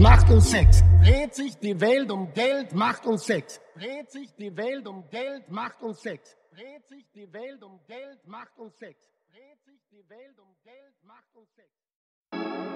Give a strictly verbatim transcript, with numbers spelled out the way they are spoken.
Macht und Sex. Dreht sich die Welt um Geld, Macht und Sex. Dreht sich die Welt um Geld, Macht und Sex. Dreht sich die Welt um Geld, Macht und Sex. Dreht sich die Welt um Geld, Macht und Sex.